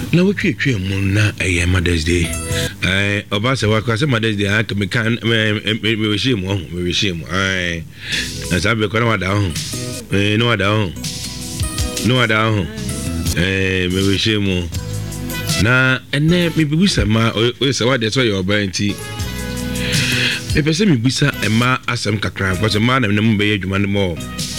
na wotwe mu na eye Mother's Day oba se wa kwase Mother's Day aka me kan me we mu na sabe ko na wada ho no wada ho me we mu na ene me bibusa ma o se wa de so your banti me pese me bibusa ema asem kakra because ma na me be adwuma ne mo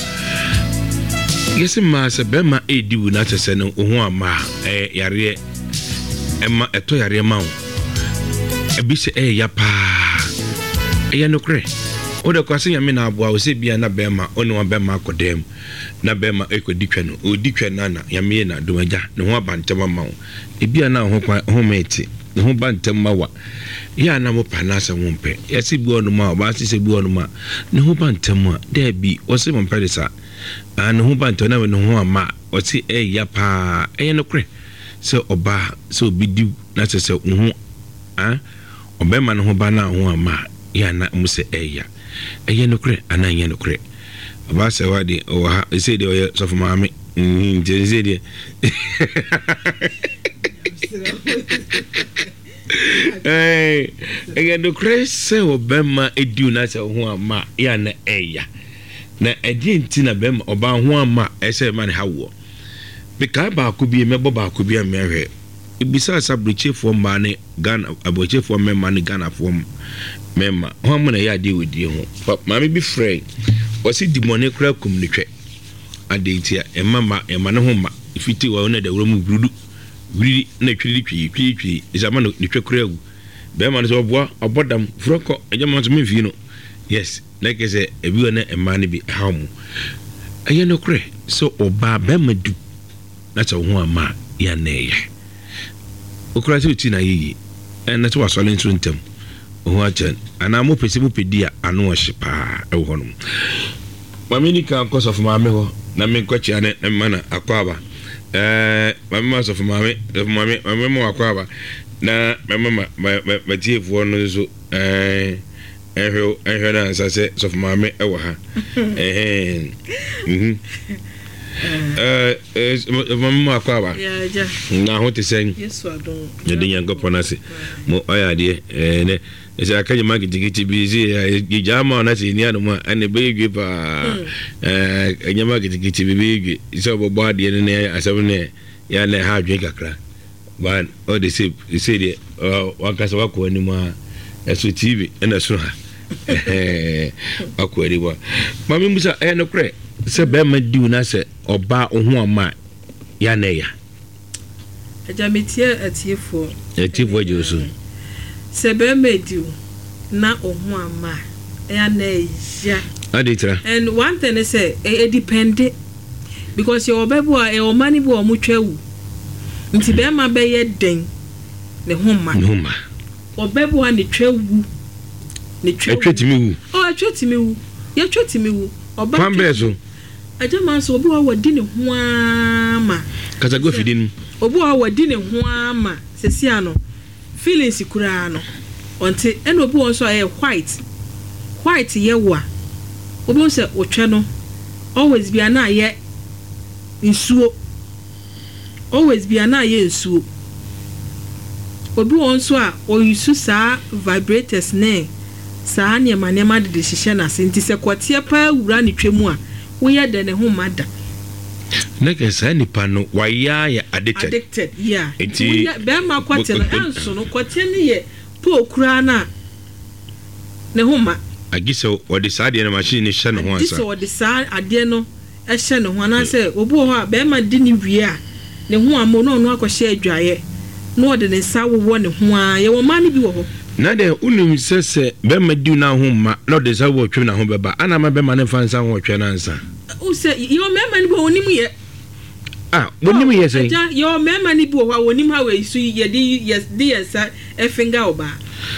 yesi ma se be ma ediwu na tese no ho ama yare ema eto yare ma wo ebi se ya pa no kre o de kwase nyame na aboa o se bia na be ma oni wa be ma akodem na be ma ekoditwa no oditwa na yame na domaja ne ho abantem ma wo ebia na ho meti ne ho bantem ma wa ya na mo panasa wo mpe yesi bi onu ma ba se bi onu ma ne ho bantem a da bi o se mo mpelisa and who bant on no ama or see yapa no cre so oba so bidi na se hu obema no ba na hu ama ya na mu se no cre ananya no cre oba se wadi o ha se de o so for mama nje se de no cre se obema edu na se hu ama ya na na enti na bem oba ho ama ese man hawo beka ba ko bi mebo ba ko bi amehwe ibisa sabrichefo ma ne Ghana abochefo memma ne Ghana fo memma ho am na ya de wodi ho ma me bi friend o si dimone kra kum ne twe adentia emma ne ho ma ifiti wa na da wuro brudu wiri na twiri izama ne twe kra gu bema ne so boa obodam froko ejama so me fi no yes like I say ebi wona emane bi hamu no kre so oba bemadu na cha ho ama ya na ye okura se uti na yi na to wasole ntu ntem ho achen ana mo pese mo pedia anu o hyepa e ho no mami ka cause of mami ho na me kwachi ane mana akwaba mami so of mami mo akwaba na mama batiefuo no so ehwe na sase so for mama e wa ha mama akwaba na ho te sen yesu adon ne de yango ponase mo oyade ne ese akanye magigiti bizi ya jama na ti ni anu ma ane beegwe pa anyama gigiti beegwe so bobo ade ne asem ne ya na ha adwe kakra ban o de se de wakasa wako ni ma eso TV na so ha akwari wa mami musa no kre se be ma diu na se oba ohu ama ya na ya ajametie atiefo jesu se be ma diu na ohu ama ya na ya aditra and one thing is say it depend because your baby or money bo mu twawu nti be ma be ye den ne homa obebu ani twawu ni twawu atwetimi wu ya twetimi wu oba pambezo ajama so obi wa wadi ne ho ama kasa go fidin obi wa wadi ne ho ama sesi ano feelings kura no onti eno obi won so aye white ye wa obi won se otwe no always be ana ye nsuo always be ana ye nsuo obi won so a oyusu saa vibrators ne saa ne manema de hihye na senti se kwatie pa wura ne twemu a wo ye de ne ho mada neke saa nipa no waya addicted yeah be ma kwatie no anso no kwatie ne ye po kura na ne ho ma agise odi saa de na machine ne hye ne ho ansa agise odi saa ade no e hye ne ho na se obi ho a be ma di ne wie a ne ho amo no no akohye adwaye no de ne sa wo ne ho a ye wo ma ne bi wo ho na de unum sese be ma di na ho ma no de sa wo twe na ho beba ana ma be ma ne fansa ho twe na ansa o se yo me ma ne bo onim ye wonim ye say yo me ma ne bi wo wonim ha we su ye di yes finger oba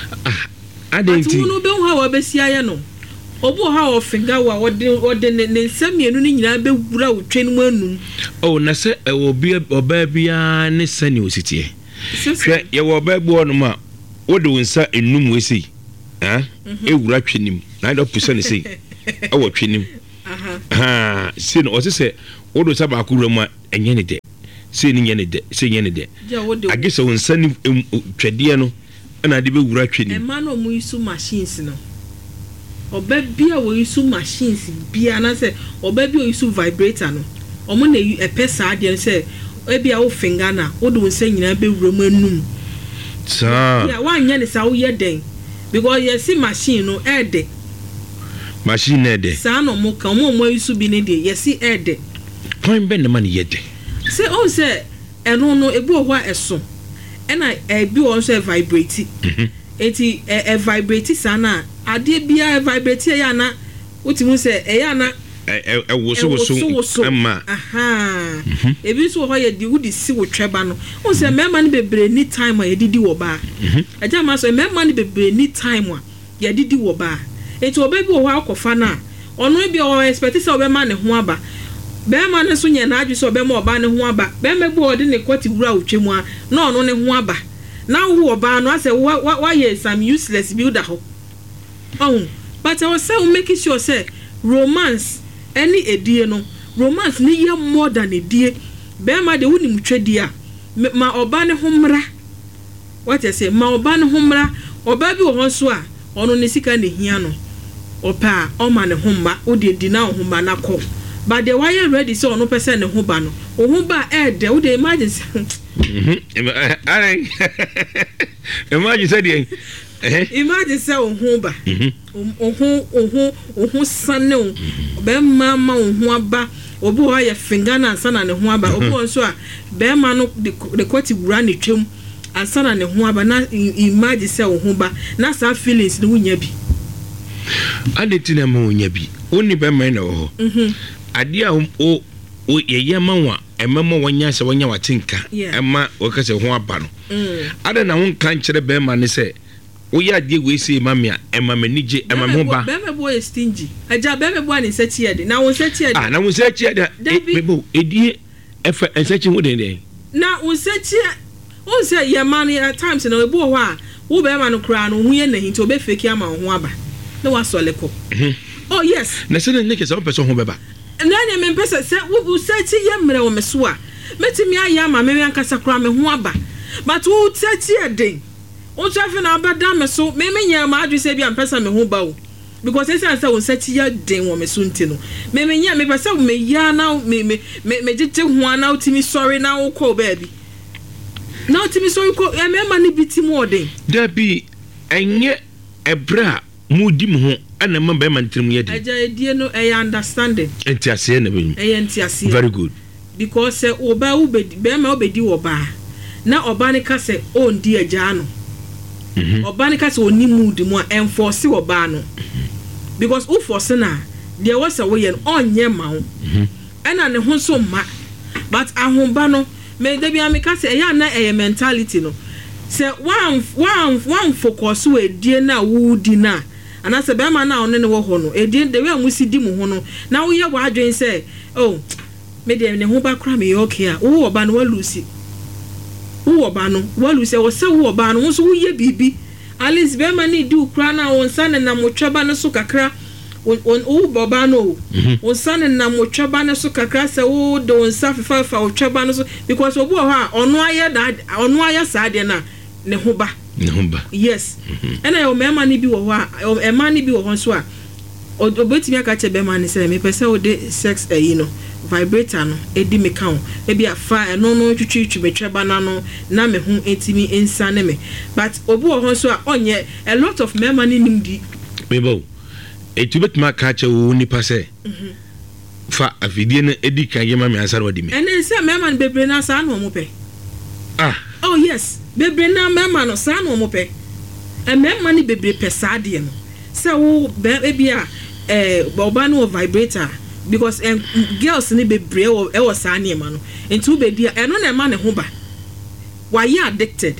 adenti atu no be ho ha be sia ye no obo ha o finger wa wode ne nsamienu ni nyina be wura wo twe no anum na se obi oba bia ne sani ositie hwe ye wo ba bu ono ma wode wonsa enum wesi ewura twenim na do pusa ne sei awo twenim si no o se wodo sa ba akuru mu enye ne de say ni nyane de say nyane de agese won sani twede no na de be wura twene e ma no mu isu machines no oba bia wo isu machines bia na say oba bia isu vibrator no omo na e pesa de say e bia wo finger na wo de won say nyina be wura mu anum sa ya wa nya ne sa wo ye den because you see machine no e de machine e de sa no mo kan mo isu bi ne de you see e de point ben na man ye de say o say eno no ebi o hwa eso ena ebi o so vibrate eti e vibrate sana ade bia vibrate ya na utimu say e ya na woso ama aha ebi so ho ye di wudi si wo tweba no o say mema ne bebre ni time a ye didi wo ba eja ma so mema ne bebre ni time a ye didi wo ba eti obebi wo hwa akofa na ono bi o expect say obema ne ho aba bema ne so nye na adwi so obema oba ne ho aba bema bu ode ne kwati wura otwemu a na ono ne ho aba na wo oba no ase wa ye some useless builder ho oh but I was say make sure say romance any edie no romance ni ye more than edie bema de woni mutwedi a ma oba ne homra what you say ma oba ne homra oba bi wo so a ono ne sika ne hia no opa o ma ne homma o de di na homma na ko but the wire ready so no person ne ho ba no o ho ba e de o de imagine imagine say dey imagine say o ho ba o ho sanne o be mama o ho aba obi o ya finger na sana ne ho aba obi on so a be ma no de kwati wura ne twem ansana ne ho aba na imagine say o ho ba na sa feelings ne wunya bi adeti na ma wunya bi oni be ma na ho ade a o ye ma wa emema wanya se wanya watinka ema wakase ho aba no ada na won kan kire be ma ne se wo ya de we se mamia ema manije ema ho ba be me boy stingy aja be me boy ne seti ede na won seti ede na won seti ede be bo edie efa enseti ho den na won seti won say ye man at times na ebo ho a wo be ma no kra no hu ye na hinto be fake ama ho aba na wa soleko oh yes na se ne ke se person ho beba na nya me pese se wo seti ye mre wo me so a metimi aya ma me ankasa kra me ho aba but wo seti ede o trafi na abada me so me nya ma adwi se bia mpesa me ho ba o because ese ansa won seti ya den wo me so nti no me nya me pesa me ya na me jete ho ana utimi sorry na wo ko baby na utimi sorry ko e me ma ni biti mo den da bi enye ebra mudi mo ho ana ma ba ma ntrim ye de aja edie no e understanding enti ase na be e enti ase very good because oba wo be ma obedi wo ba na oba ne ka se o ndi aja no oba ne ka se oni mood mo enforce oba no because who force na there was a way onye ma wo ena ne ho so ma but ahomba no me de bia me ka se ya na e mentality no se one focus we die na wo di na ana se be ma na one ne wo ho no e die de we amusi di mu ho no na wo ye wa adwen se oh me de ne ho ba kra me okay a wo oba no wa lucy wo oba no wa lucy wo se wo oba no so wo ye bibi alice be ma ni di ukra na won san na motwaba no so kakra on oba no won san na motwaba no so kakra se wo de won sa fa otwaba no so because obo ho a ono aye sa de na ne ho ba yes and I remember ni bi wo ho a e ma ni bi wo ho so a obetimi aka che be ma ni se me pese wo de sex you know vibrator no edi me kan e bia fa no twitwi betweba na no na me hu entimi insane me but obi wo ho so a onye a lot of men money nimdi mebo etubet ma ka che wo ni pase fa afidie na edi kan yema me ansar wadi me ene se men man bebre na sa no mo pe oh yes bebre na men man no sa no mo pe e men man bebre pe sa de no se wo be bia oba no vibrator because girls ni bebre e wo sa ne ma no enti be dia eno na ma ne ho ba why you addicted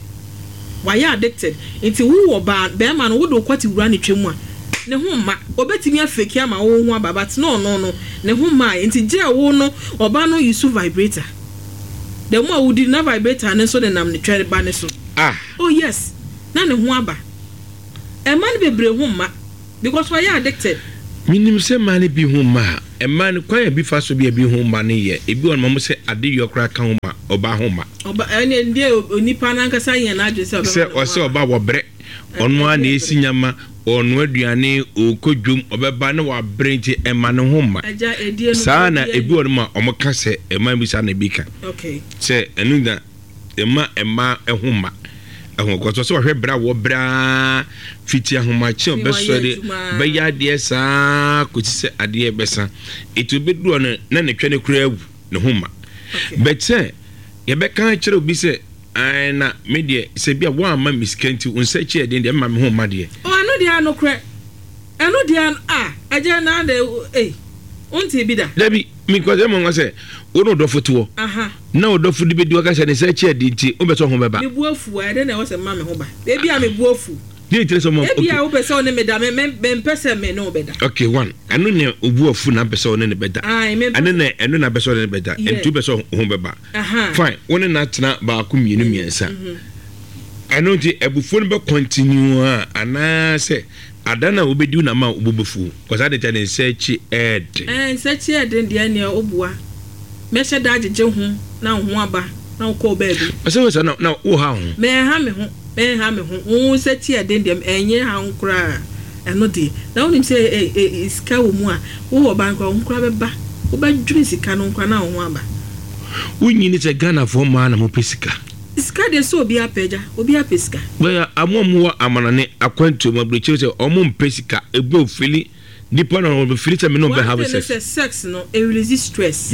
enti wo ba be ma no wo do kwati wura ne twemu a ne ho ma obetimi afeki ama wo ho aba but no ne ho ma enti je wo no oba no use vibrator the more wo di na vibrator ne so de nam ne twere ba ne so oh yes na ne ho aba e ma ne bebre ho ma because why you addicted minim se ma ne bi ho ma e ma ne kwa bi fa so bi ho ma ne ye ebi on mo se ade yokra kan ho ma oba homa oba ene ndie onipa na nkasa yen na adwe se oba wo bre ono a na esi nyama ono aduane okodwum obeba ne wa bre nti ema ne homa aja edie no sana ebi won ma omoka se ema bi sa na bika okay se enu da ema ehoma ehonkoto so hwe bra wo bra fiti ahoma che obesore be ya de sa ko ti se ade besa etu bedu no na ne twene kura agu ne homa betse ye be kan kire obi se na media se bia wa ma miskanti unsa chi ade de ma me homa de o anu de anu kra anu de an aja na de unti bi da dabi mi ko ze mo ngase wono do foto na odofo de bedi waka se ne se chi ade nti obeso ho beba me buafu ade na wo se ma me ho ba ebi a me buafu dey tell some ebi a wo pese one me da me pese me no beda okay one anu ne obuafu na pese one ne beda anu na pese one ne beda entu pese ho beba fine one na tena ba ko mienu miensa anu ti ebufu no be continue ana se adana obedi na ma obobofu because ade tell say chi ed say chi ed ndi ne obua me she da agege ho na ho aba na ko baby ase we say na wo ha ho me ha me ho wo say chi ed ndi enye ha nkura eno di na onim say iska wo mu a wo ba nkura nkura beba wo ba dwiri sika no nkura na ho aba unyi ni se Ghana for ma na mo pesika iska de so obi apeja obi apesika we amomu wa amanane akwantu mabreche se omo mpesika ebe ofili nipa na omo fili se me no be have sex no e release stress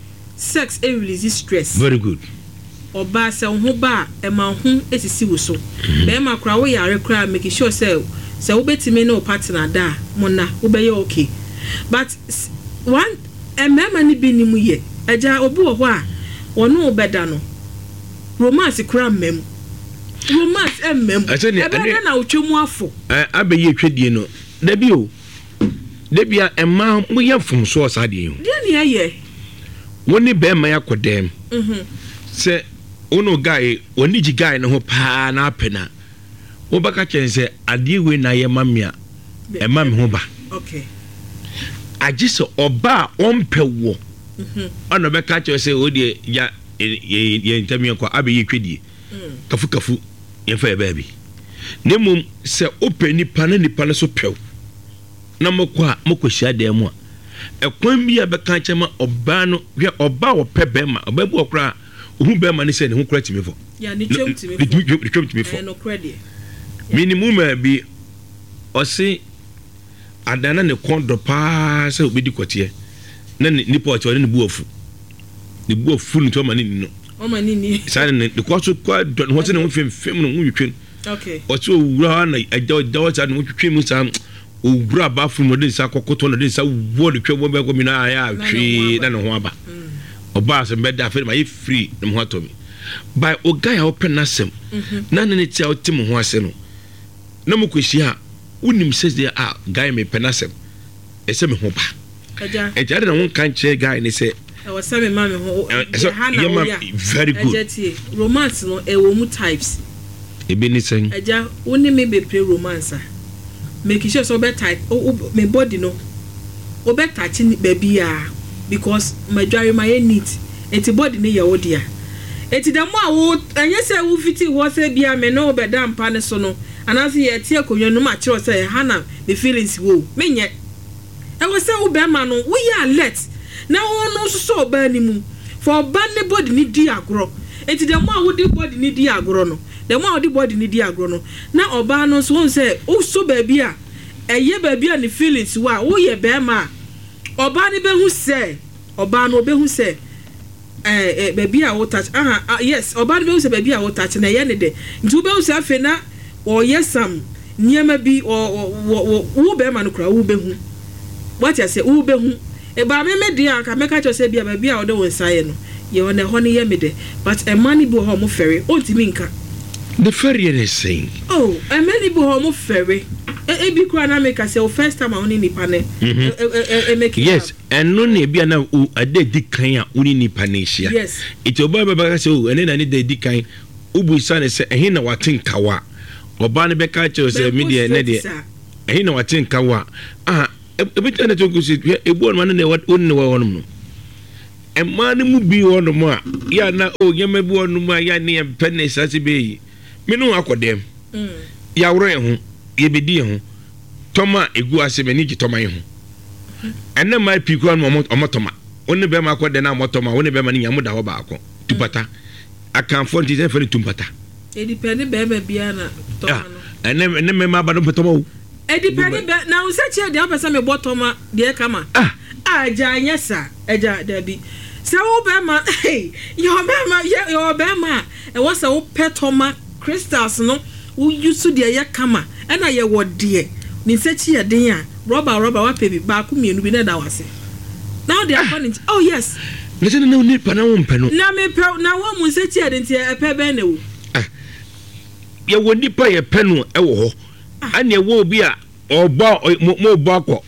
sex e release stress very good oba se ho ba e ma ho esisi wo so be ma kura wo yare kura make sure se wo betime no partner da mo na wo be ye okay but one emema ni bi ni mu ye aja obi wo ho a wono obeda no romance kura mem romance mem ebe na otwemu afo abeyi twedie no dabia emma mo ye fom so osade hu de ne ye woni be ma yakodem se ono guy woni ji guy no ho pa na apena wo baka chense ade we na ye mamia emma me ho ba okay agise oba ompewo ono be ka chense odi ya ye ntamiya kwa abeyi twedie kafu ye fa baby nemum se openi nipa na so pew na mokwa hia dem a ekwan bi abeka chema oba no hwe oba wo pebema oba bu okra ohu bema ne se ne ho kra timefo ya ne twem timefo no credit minimum bi osi adana ne kondo pa se obedi kote na nipa o ne buafu ne buafu ne to mani no o mani ni sa ne ko so kwa don ho se ne ho fem no ho twetwen okay o so wura na dawo sa ne ho twetwen mu sa owura ba fu no de sa kokoto no de sa wo de twebo be ko mi na ya twi na ne ho aba oba se be da fe ma ye free ne ho atomi by ogai open na sem na ne ti a otim ho ase no na mo kwehia unim says there guy me penasem ese me ho ba eja de na won kan che guy ne se e was me ma me ho very good romance no e wo mu types e be ni sen eja woni me be play romance make sure so be type me body no o be touch baby because majority my need enti body ne ye wo dia enti da mo awo anya se wo fiti wo se bia me no be da mpa ne so no anase ye tie konyo no ma kire se hana the feelings wo menye e wo se wo be ma no wo ya alert na wo no so ba ni mu for ba ne body ni di agro enti da mo awo di body ni di agro no the mo awo di body ni di agro no na oba no so won se wo so ba bia eye ba bia ni feelings wa wo ye be ma oba ni be hu se oba no be hu se baby a wo touch yes oba be hu se baby a wo touch na ye ne de ntu be hu se afe na o yesam niema bi wo be ma no kra wo be hu what you say wo be hu e ba me de aka me ka cho se bia baby a wo de won saye no ye won ho ne ye me de but e mani bi ho mo ferry o ntimi nka the ferry is saying e mani bi ho mo ferry e bi kra na make say o first time on ni pane make yes and no ne bia na ade di kan a uni ni pane hia yes it oba baba say ene na ni de di kan ubu sane say ehin na watin kawa oba ne be ka che say media ne de ehin na watin kawa e bi tane to kusi ebu on ne won no ɛma no mu bi wɔ no mu a ya na o nyɛma bi wɔ no mu a ya ne yɛmpɛ ne sase bɛyi me no akɔdɛm yɛaworɔ yɛ ho yɛbɛdi yɛ ho tɔma egu ase m'ani gye tɔma yɛ ho ɛnna ma pii kura no ɔmɔ tɔma wɔn ne bɛrima akɔdɛ na ɔmɔ tɔma wɔn ne bɛrima ne nyamu da hɔ baako tupata akanfo nti sɛ fɛ ne tumpata edipɛni bɛrima bia na tɔma no ɛnna mɛma aba no pɛ tɔma o edipɛni bɛ na nsɛ kyerɛ deɛ ɔpɛ sɛ mɛ bɔ tɔma deɛ kama agya nyɛ sa agya dabi sɛ wo bɛrima yɛ bɛrima ɛwɔ sɛ wo pɛ tɔma crystals no wo yusu deɛ yɛ kama ɛna yɛ wɔ deɛ ne nsɛ kyerɛ den a rɔba wapɛ bi baako mmienu bi na da wase now they are calling oh yes na sɛ na nipa na wo mpɛ no na mepɛ na wo mu nsɛ kyerɛ den nti ɛpɛ bɛn na wo yɛwɔ nipa yɛpɛ no ɛwɔ hɔ ɛna ɛwɔ obi a ɔbɔ mo bɔ akɔ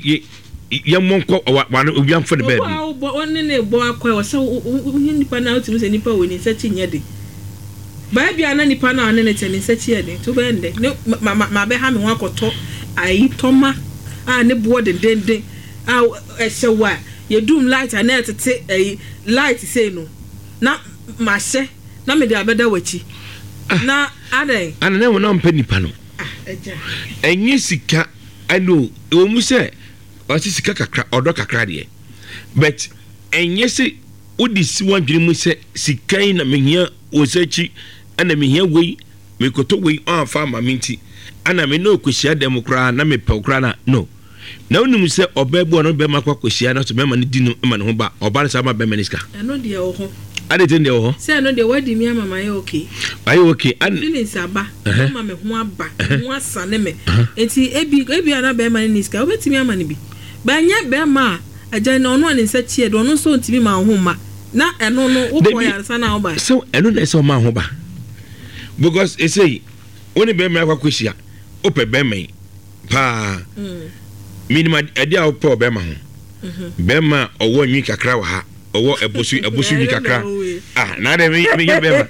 yɛmmɔ nkɔ obi amfa ne baabi ɔne ne bɔ akɔ wɔ sɛ wonyɛ nipa na wotumi sɛ nipa wɔ ne nsɛ kyerɛ de baabi a na nipa na ane ne tɛ ne nsɛ kyerɛ de to bɛn de ne ma bɛha me ho akɔtɔ ayi tɔma a ne boɔ dendenden a ɛhyɛ wa yɛdum light a na ɛtete ayi light sei no na mahyɛ na mede abɛda w'akyi na adɛn ana na wɔn mpɛ nipa no ɛnyɛ sika ɛno ɛwɔ mu sɛ ɔsi sika kakra ɔdɔ kakra deɛ but ɛnyɛ sɛ wodi si wɔn adwene mu sɛ sika yi na mehia wɔ sɛ akyi ɛna mehia wei mekoto wei ɔnfa ama me nti ana me no kɔhyia dɛm koraa na mepɛ koraa na no na wonim sɛ ɔbaa bi ɔno bɛma akɔ kɔhyia na so bɛma no di no ma ne ho ba ɔba no saa ma bɛma no sika ɛno deɛ wɔ hɔ ade tɛ deɛ wɔ hɔ sɛ ɛno deɛ wadi mi ama ma yɛ okay ayɛ okay feelings aba ama me ho aba ho asa ne me enti ebi ana bɛma no sika wobɛtumi ama no bi bɛnyɛ bɛma a agya na ɔno ne nsa kyie de ɔno nso ntimi ma ho ma na ɛno no wokɔ yɛ ansa na wo ba so ɛno na ɛsɛ ɔma ho ba because ɛsɛ wone bɛma akɔ kɔhyia wopɛ bɛma yi paa minima ɛde a wopɛ ɔbɛma ho bɛma ɔwɔ nwi kakra wɔ ha ɔwɔ ɛbosu nwi kakra na de meyɛ bɛma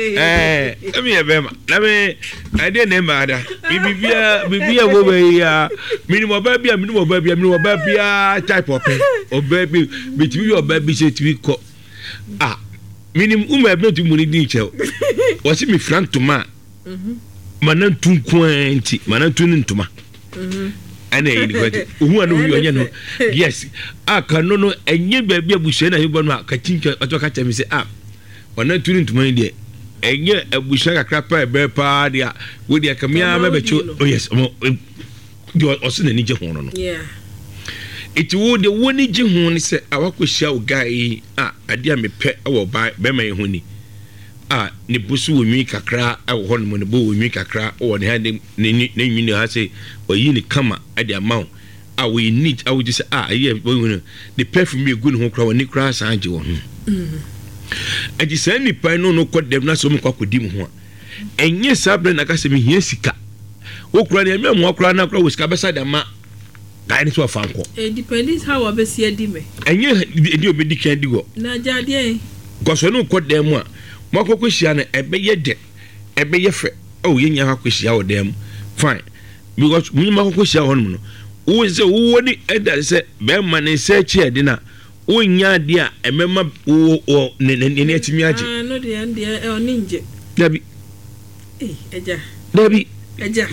meyɛ bɛma na me ɛdeɛ na ɛma ada bibia wɔ bɛyi a minima ɔbaa bia type ɔpɛ ɔbaa bi bitumi bi ɔbaa bi sɛ tumi kɔ minim uma ɛbɛ tu mu ne din kyɛw wɔsi mi fira ntoma mana ntu nkoa nti mana ntu ne ntoma ɛna ɛyɛ nikwati ohun a no wi ɔnyɛ no yes aka no no ɛnyɛ baabi abusua na yɛbɔ no a kakyinka ɔtɔ ka kyɛ mi sɛ ɔna ntu ne ntoma ne deɛ ɛnyɛ abusua kakra pa ɛbɛ paa deɛ wo deɛ kamia bɛbɛkyɛ oh yes deɛ ɔso n'ani gye ho no no iti wo de woni gye ho ne sɛ awakɔhyia wo guy ade a mepɛ wɔ bɛma yɛ ho ni ne busu wɔ nwi kakra wɔ hɔ no mu ne bo wɔ nwi kakra wɔ ne ha ne nwi ne ha sɛ ɔyi ne kama ade ama wo wɔyɛ neat wogye sɛ ɛyɛ wɔhu ne perfume bi ɛgu ne ho koraa wɔne koraa saa gye wɔ ho ɛnti saa nnipa no kɔ dɛm no sɛ ɔmkɔ akɔdi mu ho a ɛnyɛ saa berɛ na ka sɛ mehia sika wo koraa ne ɛmɛ mmoa koraa na koraa wɔ sika bɛsa de ama guy ne so afanko depends how obesi adi me enye edi obedi kan di go na jade goso no ko dem a mo akoko hia na ebeye de ebeye fe ye nya akoko hia wo dem fine because mun ma akoko hia honum no wo se wo ni eda se be ma ne se chi edi na wo nya de a emema wo ne atimi age no de ande oninje dabi eja dabi eja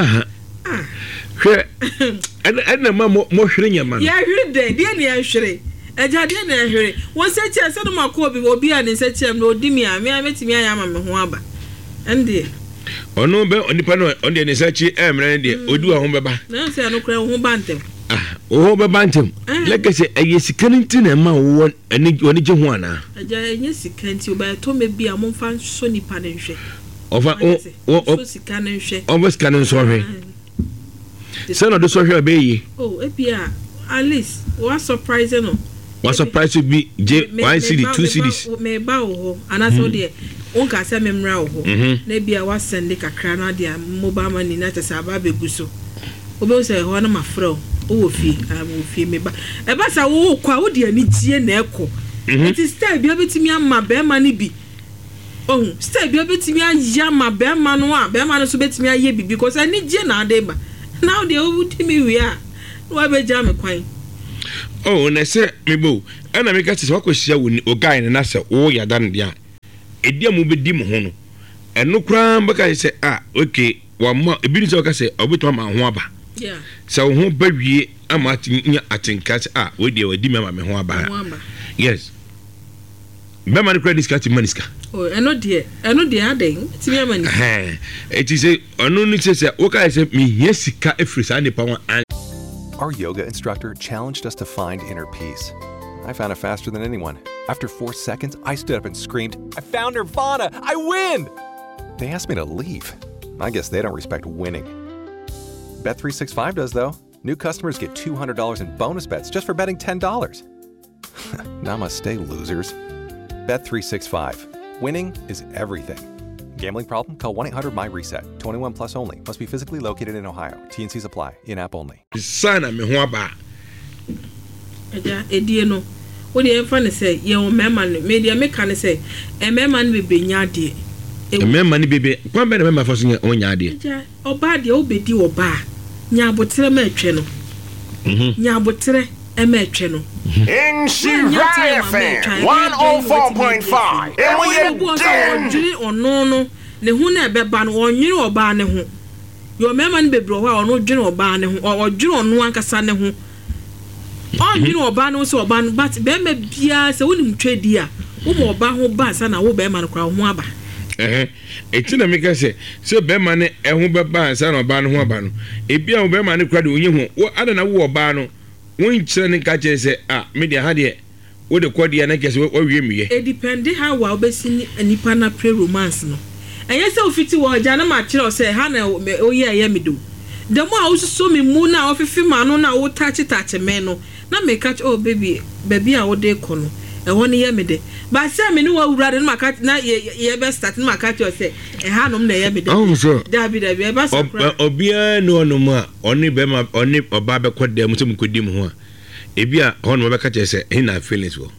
hwɛ ɛna ma mo hwere nyama no ya hwere de ne ya hwere agya de na hwere won se kyɛ sɛ no makɔ obi a ne se kyɛ no odi mi a me ametimi aya ma me ho aba ɛnde ɔno bɛ onipa no ɔnde ne se kyɛ ɛmrɛ de odi wa ho bɛba na sɛ no kra ho ba ntem ho bɛba ntem lɛkɛ sɛ ɛyɛ sika no nti na ma wo ani oni gye ho ana agya ɛnyɛ sika nti oba to me bi a mo mfa so nipa ne hwɛ ɔfa o sika ne hwɛ ɔba sika no so hwɛ sɛ no do so hwɛ bɛyi ebia at least what surprise no what surprise be je 1 cd 2 cds me ba wo anaso de onka sɛ me mra wo na bia wa send kakra na de mobile money na tɛ sɛ aba beguso obe sɛ ho na mafrɛ wo fie wo fie me ba e ba sa wo kwa wo de ani tie na ɛkɔ it is style bia betimi ama be ma ne bi style bia betimi aya ma be ma no a be ma no so betimi aye bi because ani je na ade ba now they would me we are no be jam kwan oh na se mebo ana me ka se wakohia woni o guy na se wo ya dan dia edia mu bedi mo ho no eno kra mbaka se okay wa ma ebi ni se ka se obeto ma ho aba yeah so ho ba wie ama nya atinka se we dia wadi me ma me ho aba yes be man credit card maniska oh eno de aden ti me mani it is eno ni se wo ka se me hia sika efri sa ne pa wa. Our yoga instructor challenged us to find inner peace. I found it faster than anyone. After 4 seconds, I stood up and screamed, "I found Nirvana! I win!" They asked me to leave. I guess they don't respect winning. Bet365 does, though. New customers get $200 in bonus bets just for betting $10. Namaste, losers. Bet365. Winning is everything. Gambling problem? Call 1-800-MY-RESET. 21 plus only. Must be physically located in Ohio. T&Cs apply. In-app only. Sana me ho aba. Eja edie no. Wo de emfa ne say ye o mema no. Me de me kan say e mema no be nya de. E mema ni bebe. Kwa be na mema fa so nya onya de. Eja oba de obedi oba. Nya abotre ma atwe no. Nya abotre e ma atwe no. In Shiraya FM 104.5. And we are ono no ne hu na beba no onwere oba ne ho. Yo mema no bebro ho ono dwene oba ne ho. Odwene ono ankasa ne ho. Onwere oba no so oba no but be ma bia se wonim twedi a wo mo oba ho ba sa na wo be ma no kra ho aba. Eti na meka se be ma ne eho beba sa na oba no ho aba no. Ebia wo be ma ne kra de onye ho. Wo ada na wo oba no. Won kire ne ka kire se media ha de wo de kwadi na kese wo wie miye e depend how wa obesi nipa na pre romance no enye se ofiti wo ja na ma kire o se ha na oye me do the more I so me mu na ofifi ma no na wo touch me no na me catch oh baby a wo de ko no e ho ne ye me de ba se me ni wo wura de na ma na ye be start na ma catch o se e ha no na ye me de dabi e ba so obia no no mu a oni be ma oni oba be kodde mu tum kodi mu ho a ebia hono be ka chese hina feelings wo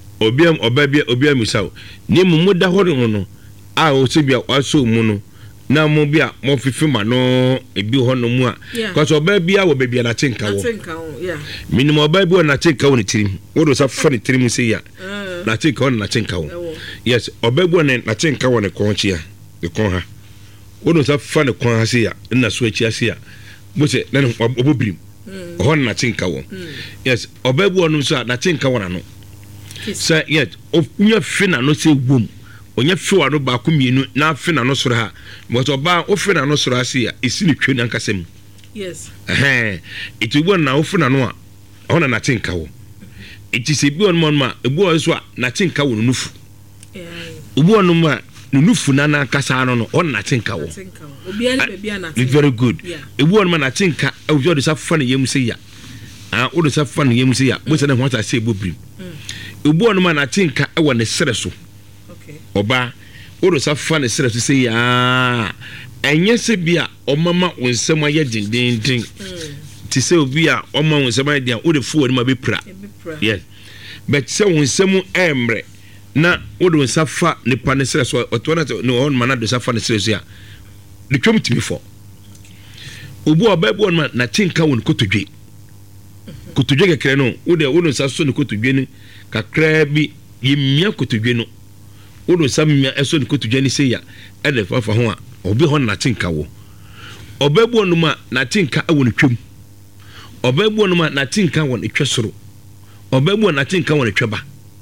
obia musaw ni mu da ho no a o se bia waso mu no na mu bia mo fifi ma no ebi hono mu a cause oba bia wo bia na tinka wo minimum oba bia na tinka wo ni tirim wo do sa fa ni tirim se ya na tinka wo na tinka wo yes oba bia na tinka wo ne konchi a e kon ha wo do sa fa ne kon ha se ya na so echi ase ya bo se na obobrim hon na tinka wo yes obabu onu so na tinka wo na no say yet onya fina no say wom onya fiwa no ba ku mienu na fina no soro ha but oba o fina no soro ase ya isi ni twe nan kasem yes itubu na o fina no a hon na tinka wo itise bi on ma ebu o so na tinka wo nufu ubu onu ma nufu na kasa no no on na tinka wo obi ani bebia na very good ebu on ma na tinka e wo do sa fa na yem se ya wo do sa fa na yem se ya bo se na ho ta se bobrim ebu on ma na tinka e wo ne sere so okay oba wo do sa fa ne sere so se ya enye se bia o mama wonsem aye dindindin ti se obi a o mama wonsem aye dia wo de fu oni ma be pra yes but se wonsem emre na wo do safa ne pa ne sere so otona no on mana do safa ne sere so ya de twom timi fo obu obabu on na tinka won kotodwe kekere no wo de wo no saso ne kotodwe ni kakra bi yemia kotodwe no wo do samia eso ne kotodwe ni se ya e de fafa ho a obi ho na tinka wo obabu on ma na tinka won twom obabu on ma na tinka won twesoro obabu na tinka won tweba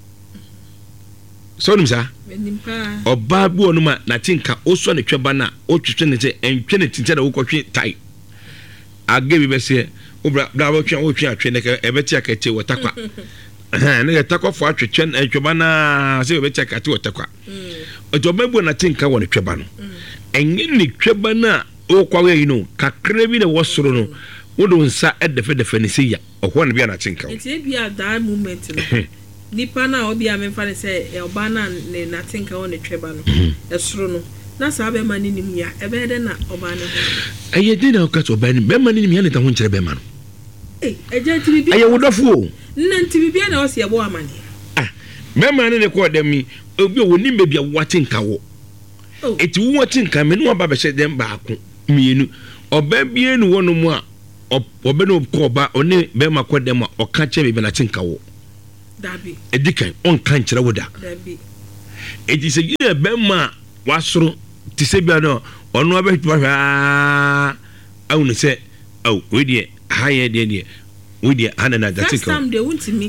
so nim sa oba bu onuma na tinka oso ne tweba na o twetwe ne se entwe ne tinta da wo kotwe tai age bi bese obra da wo twa wo twa atwe ne ka ebeti akete wotakwa ne ga takwa fo atwetwe na tweba na se ebeti akate wotakwa oba bu na tinka wo ne tweba no enye ne tweba na o kwawe yi no kakra bi na wo soro no wo do nsa edefe ne se ya ohwo ne bia na tinka enti bia that moment no nipa na obi amemfa ne se oba na ne natinka won ne tweba no esoro no na sa be ma nim ya ebe de na oba ne ho aye de na o ka to oba ni be ma nim ya ne ta ho nkere be ma no eje ti bibia aye wodofo o nna ti bibia na o se ebo amane be ma ne ko dem mi obi o nim be bia watinka wo eti wo watinka me no aba be hye dem ba ko mienu oba bia nu wono mu a obeno ko ba oni be ma ko dem o ka che be na tinka wo dabi edikan on kan kire wo da dabi edi se gire be ma wasoro ti se bia no ono be twa awunu se we die haye die we die hanana da tinka first time they want me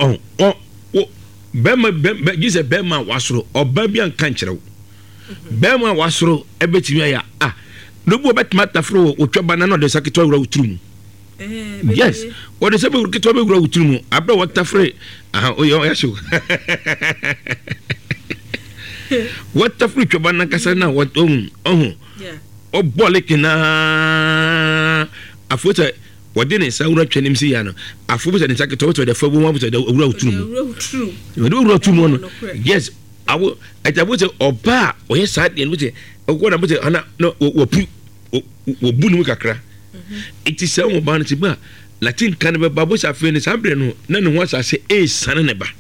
be ma gise be ma wasoro oba bia kan kire wo be ma wasoro ebetimi ya no bu betma tafro o twaba na no de sakito wura utrum yes o de sabe kito be wura utrum abra what tafre o yo ya sho what tafre twaba na kasa na what yeah o bolekina afota wode ne sa wura twanim si ya no afota de sakito to de fabu mo de wura utrum wura utrum no yes awo ajabute oba o ye sa de no te o na bute ana no wo bunu kakra iti se wo ba no ti ba latin kan be babo sa fe ne sambre no na ne ho asase sane ne ba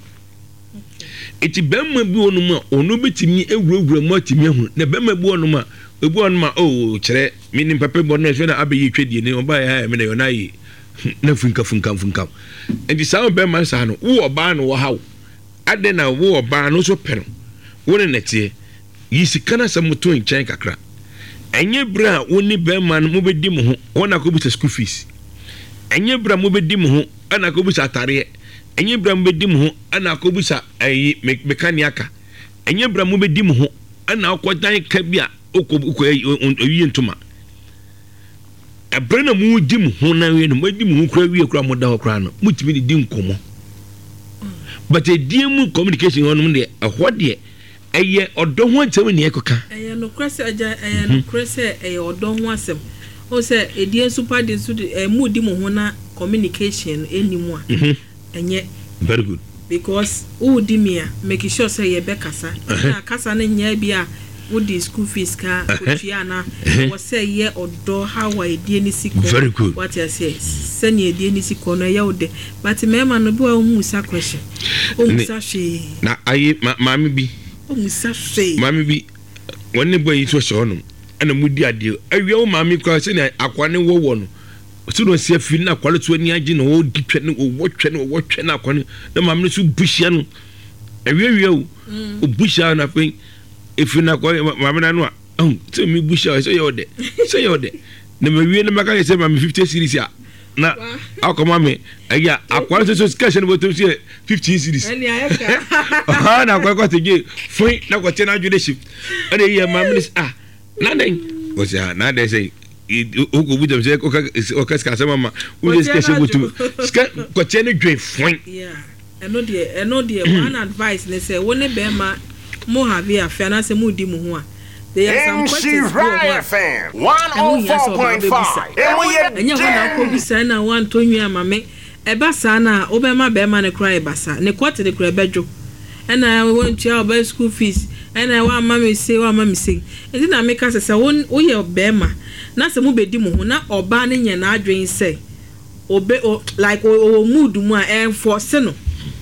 iti bemma bi wonu ma onu betimi ewurawura mu atimi hu ne bemma bi wonu ma ebu wonu ma o kire minim pepe bo na fe na abeyi twedie ne oba ya me na yo na yi na funka enti sa bemma sa no wo oba no wo hawo ade na wo oba no so pere woni netie yisikana sa muto nchen kakra enye bra woni bemma no mobedi mu ho wona ko buta school fees enye bra mobedi mu ho ana ko buta atare enye bra mobedi mu ho ana ko buta ayi mekaniaka enye bra mobedi mu ho ana ko dan ka bia okọ oyi ntoma abrana mu di mu ho na we no modi mu ho kura wie kura mo da ho kura no mutimi di nkomo but a DM communication on de ahode eye odo ho antem ne ekoka eye no krese aja eye no krese eye odo ho asem o se edie super de su mu di mu ho na communication enimu a enye very good because who di me a make sure say ye be kasa na kasa na nya bia with the school fees ka ochiana was say ye odo how edie ni siko very good what you say send edie ni siko no ye ode but mema no bi o hu sa question o mu sa hwe na ayi mami bi o mu sa hwe mami bi woni boy to so no ana mudi ade awie o mami kwa se na akwane wo no so no se fi na kwale to ani agi no o dipwe no o wotwe na akwane na mami no so buhia no awie o buhia na pe if na kwa mami na no so mi buhia so ye ode na mawie na maka se mami 50 series ya na akoma me aya akwara so cash no botom se 15 series ani ayaka na kwa teje foi na kwa tena adwede ship ade ye mami na den o se na den say ogo budam se o ka ska sama ma o je ska butu ska kwa tena dwe foi yeah eno de one advice ne say woni be ma mo have ya fa na se mo di mu ho a there are some questions FM 104.5 and you want to be saying I want to you mame eba sana obema be ma ne cry basa ne kwate de cry bejo and I want to your school fees and I want mama say and na make us say won o ye obema na se mo bedi mu ho na oba ne nya na adwen say obe like o mood mu a enforce no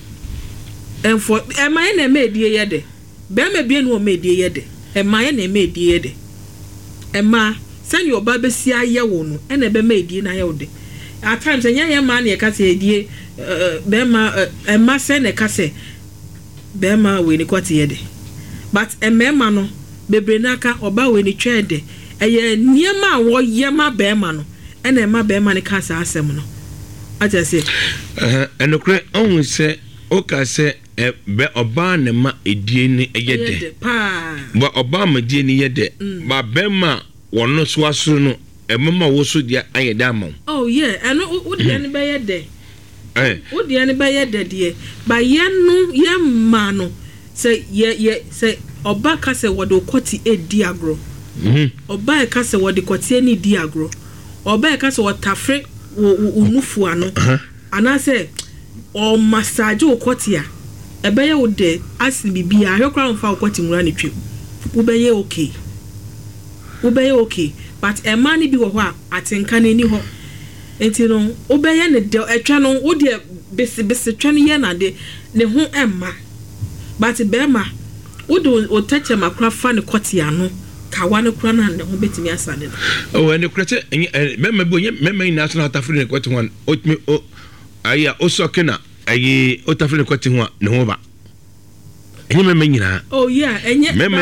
enforce e ma na me die ye de be ma bie no me die ye de ema na eme die de ema send your baba si aye wo no na ebe ma die na ye wo de at times enya ye ma na ye ka se die be ma ema se na ka se be ma we ni kwati ye de but emema no bebre na ka oba we ni twa de eye niema wo ye ma be ma no na ema be ma ni ka sa asem no aja se enokre on se o ka se be oba ne ma edie ni eyede ba oba ma die ni yede ba be ma wono so asoro no emema wo so dia ayede ama oh yeah eno wo dia ni be yede wo dia ni be yede de ba ye no ye ma no se ye se oba ka se wo do kwoti edi agro oba ka se wo de kwoti ani di agro oba ka se wo tafre wo nufu ano ana se o massage wo kwoti a ebeye wo de asi bibia ahwekra mfa wo kwati nwura ne twe wo beye okay but e ma ni bi wo ho a atenka na ni ho enti no wo beye ne de etwa no wo de besi twa ne ye na de ne ho emma but be ma wo do o tache makra fa ne kwati ano kawa no kura na ne ho betimi asane no o ene kura che mema bo mema ina so na atafiri ne kwete ho otimi o aya osokena ayi otafiri ne kwete ho ne ho ba enye mema nyina oh yeah enye